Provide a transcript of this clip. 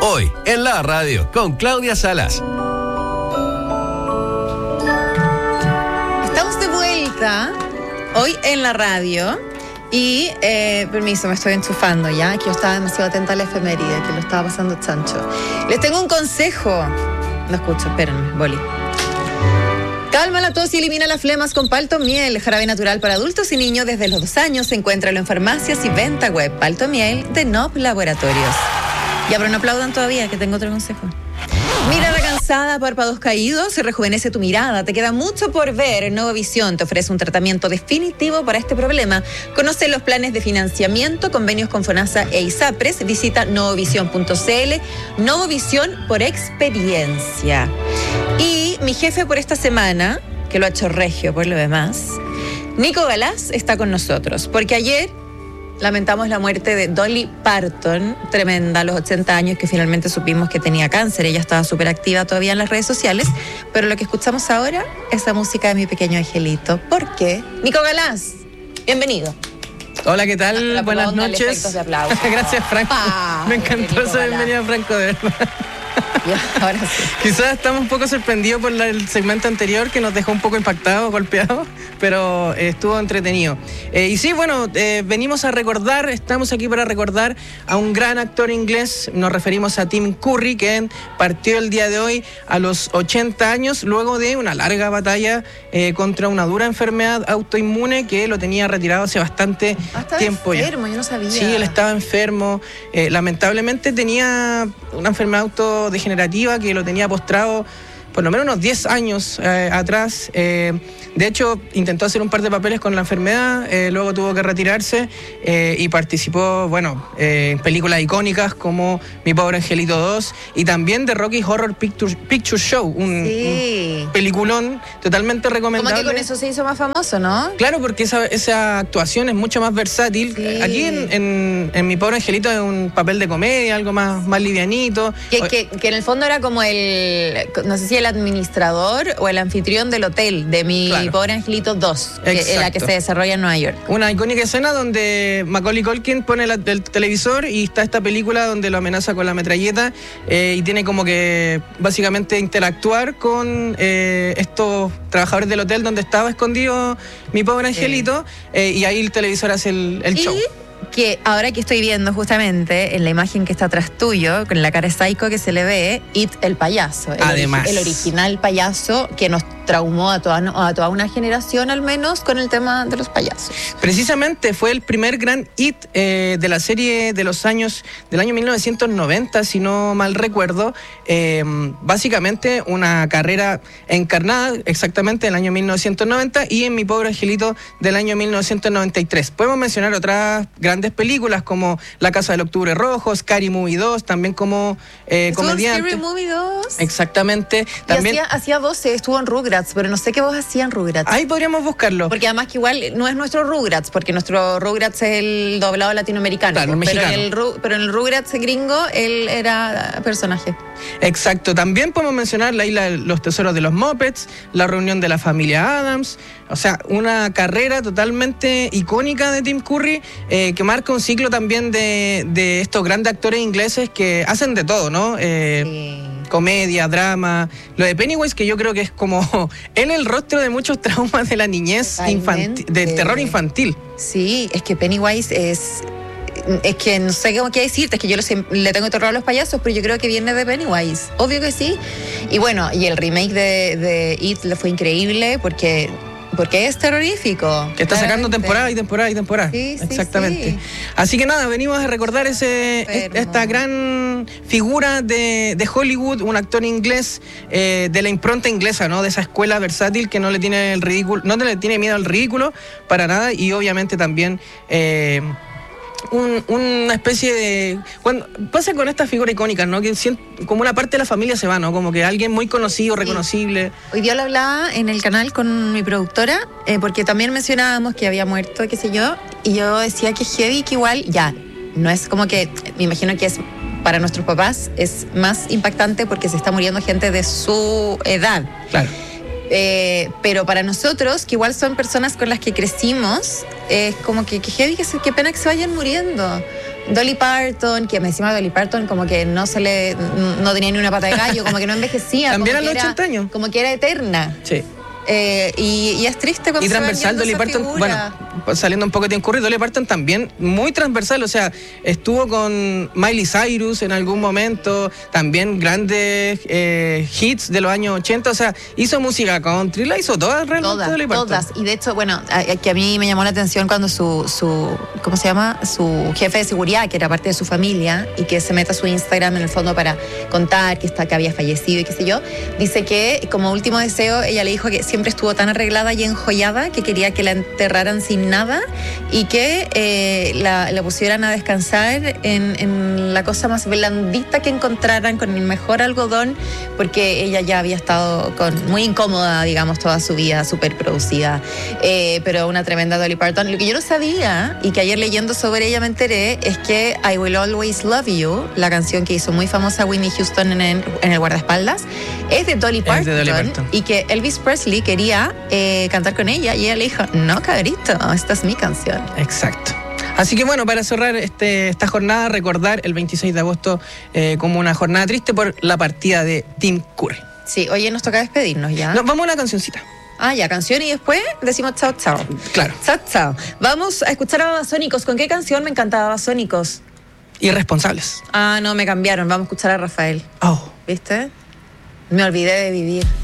Hoy en la radio con Claudia Salas. Estamos de vuelta hoy en la radio y, permiso, me estoy enchufando ya, que yo estaba demasiado atenta a la efeméride, que lo estaba pasando chancho. Les tengo un consejo. No escucho, espérenme, boli. Calma la tos y elimina las flemas con Palto Miel, jarabe natural para adultos y niños desde los 2 años. Encuéntralo en farmacias y venta web. Palto Miel de Nop Laboratorios. Ya, pero no aplaudan todavía, que tengo otro consejo. Mirada cansada, párpados caídos, se rejuvenece tu mirada. Te queda mucho por ver. Novovisión te ofrece un tratamiento definitivo para este problema. Conoce los planes de financiamiento, convenios con FONASA e ISAPRES. Visita novovisión.cl. Novovisión por experiencia. Y mi jefe por esta semana, que lo ha hecho regio por lo demás, Nico Galás, está con nosotros. Porque ayer lamentamos la muerte de Dolly Parton, tremenda, a los 80 años, que finalmente supimos que tenía cáncer. Ella estaba súper activa todavía en las redes sociales, pero lo que escuchamos ahora es la música de Mi Pequeño Angelito. ¿Por qué? Nico Galás, bienvenido. Hola, ¿qué tal? Buenas noches. De aplauso. Gracias, Franco. Me encantó esa bienvenida, Franco, de verdad. Ya, ahora sí. Quizás estamos un poco sorprendidos por el segmento anterior, que nos dejó un poco impactados, golpeados, pero estuvo entretenido. Y sí, bueno, venimos a recordar, estamos aquí para recordar a un gran actor inglés. Nos referimos a Tim Curry, que partió el día de hoy a los 80 años, luego de una larga batalla contra una dura enfermedad autoinmune que lo tenía retirado hace bastante tiempo. Estaba enfermo, yo no sabía. Sí, él estaba enfermo. Lamentablemente tenía una enfermedad autodegenerativa que lo tenía postrado por lo menos unos 10 años atrás. De hecho, intentó hacer un par de papeles con la enfermedad, luego tuvo que retirarse y participó, en películas icónicas como Mi Pobre Angelito 2 y también de Rocky Horror Picture Show, un peliculón totalmente recomendable. Como que con eso se hizo más famoso, ¿no? Claro, porque esa actuación es mucho más versátil. Sí. Aquí en Mi Pobre Angelito es un papel de comedia, algo más livianito. Que en el fondo era como no sé si el administrador o el anfitrión del hotel de Mi Pobre Angelito 2, que es la que se desarrolla en Nueva York. Una icónica escena donde Macaulay Culkin pone el televisor y está esta película donde lo amenaza con la metralleta y tiene como que básicamente interactuar con estos trabajadores del hotel donde estaba escondido Mi Pobre Angelito, y ahí el televisor hace el show. Que ahora que estoy viendo justamente en la imagen que está atrás tuyo, con la cara psycho que se le ve, It el payaso. Además. El original payaso que nos traumó a toda una generación, al menos, con el tema de los payasos. Precisamente fue el primer gran hit de la serie del año 1990, si no mal recuerdo. Básicamente una carrera encarnada exactamente en el año 1990 y en Mi Pobre Angelito del año 1993. Podemos mencionar otras grandes películas como La Casa del Octubre Rojo, Scary Movie 2, también como comediante. Scary Movie 2. Exactamente. También hacía voces, estuvo en Rugrats, pero no sé qué voz hacía en Rugrats. Ahí podríamos buscarlo. Porque además que igual no es nuestro Rugrats, porque nuestro Rugrats es el doblado latinoamericano. Claro, pero en el Rugrats gringo, él era personaje. Exacto. También podemos mencionar La Isla de los Tesoros de los Muppets, La Reunión de la Familia Addams. O sea, una carrera totalmente icónica de Tim Curry, que marca un ciclo también de estos grandes actores ingleses que hacen de todo, ¿no? Comedia, drama. Lo de Pennywise, que yo creo que es como el rostro de muchos traumas de la niñez del terror infantil. Sí, es que Pennywise es que no sé qué decirte, es que yo le tengo terror a los payasos, pero yo creo que viene de Pennywise, obvio que sí. Y bueno, y el remake de It le fue increíble porque es terrorífico. Que está sacando temporada y temporada y temporada. Sí, exactamente. Sí. Así que nada, venimos a recordar esta gran figura de Hollywood, un actor inglés de la impronta inglesa, ¿no? De esa escuela versátil que no le tiene miedo al ridículo para nada, y obviamente también una especie de... Cuando pasa con estas figuras icónicas, ¿no? Que como una parte de la familia se va, ¿no? Como que alguien muy conocido, reconocible. Hoy día lo hablaba en el canal con mi productora, porque también mencionábamos que había muerto, qué sé yo, y yo decía que heavy, que igual, ya, no es como que, me imagino que es para nuestros papás, es más impactante porque se está muriendo gente de su edad. Claro. Pero para nosotros, que igual son personas con las que crecimos, es como que heavy, qué pena que se vayan muriendo. Dolly Parton, que encima Dolly Parton como que no tenía ni una pata de gallo, como que no envejecía. También como a que los 80 años. Como que era eterna. Sí. Y es triste cuando y transversal, Dolly Parton, figura. bueno, saliendo un poco de incurrir, Dolly Parton también muy transversal, o sea, estuvo con Miley Cyrus en algún momento, también grandes hits de los años 80, o sea, hizo música country, la hizo todas realmente Dolly Parton. Todas, y de hecho, bueno, que a mí me llamó la atención cuando su ¿cómo se llama? Su jefe de seguridad, que era parte de su familia, y que se mete a su Instagram en el fondo para contar que había fallecido y qué sé yo, dice que como último deseo, ella le dijo que siempre estuvo tan arreglada y enjollada que quería que la enterraran sin nada y que la pusieran a descansar en la cosa más blandita que encontraran, con el mejor algodón, porque ella ya había estado muy incómoda, digamos, toda su vida, súper producida, pero una tremenda Dolly Parton. Lo que yo no sabía y que ayer leyendo sobre ella me enteré es que I Will Always Love You, la canción que hizo muy famosa Whitney Houston en el guardaespaldas, es de Dolly Parton, y que Elvis Presley quería cantar con ella y ella le dijo, no, cabrito, esta es mi canción. Exacto. Así que bueno, para cerrar esta jornada, recordar el 26 de agosto como una jornada triste por la partida de Tim Curry. Sí, oye, nos toca despedirnos ya. No, vamos a una cancioncita. Ya, canción y después decimos chao, chao. Claro. Chao, chao. Vamos a escuchar a Babasónicos. ¿Con qué canción me encantaba Babasónicos? Irresponsables. No, me cambiaron. Vamos a escuchar a Rafael. Oh. ¿Viste? Me olvidé de vivir.